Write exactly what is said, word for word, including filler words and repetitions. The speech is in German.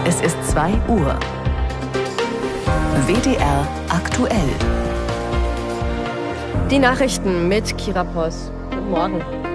Es ist zwei Uhr. W D R aktuell. Die Nachrichten mit Kira Poss. Guten Morgen.